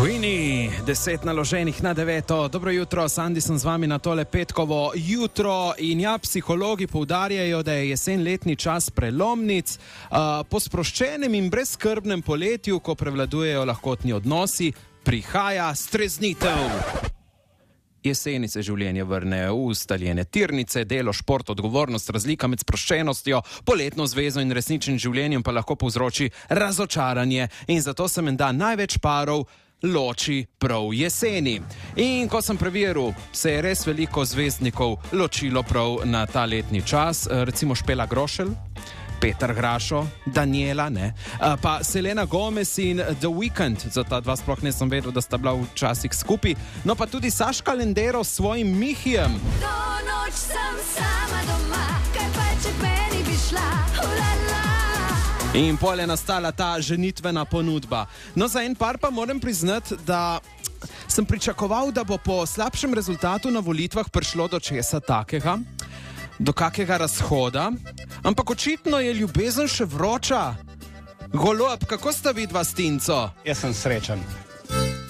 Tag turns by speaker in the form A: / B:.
A: Queenie, 10 naloženih na 9. Dobro jutro, Sandi sem z vami na tole petkovo jutro in ja, psihologi poudarjajo, da je jesen letni čas prelomnic. Po sproščenem in brezskrbnem poletju, ko prevladujejo lahkotni odnosi, prihaja streznitev. Jeseni se življenje vrne v ustaljene tirnice, delo, šport, odgovornost, razlika med sproščenostjo, poletno zvezo in resničnim življenjem pa lahko povzroči razočaranje in zato se menda največ parov loči prav jeseni. In ko sem preveril, se je res veliko zvezdnikov ločilo prav na ta letni čas, recimo Špela Grošelj, Peter Grašo, Daniela, pa Selena Gomez in The Weeknd, za ta dva sploh nisem vedel, da sta bila včasih skupaj, no pa tudi Saška Lendero s svojim Mihijem.
B: To noč sem sama doma, kaj pa če meni bi šla, ulala.
A: In pol je nastala ta ženitvena ponudba. No, za en par pa moram priznati, da sem pričakoval, da bo po slabšem rezultatu na volitvah prišlo do česa takega, do kakega razhoda, ampak očitno je ljubezen še vroča. Golob, kako sta vidva s Tinco?
C: Jaz sem srečen.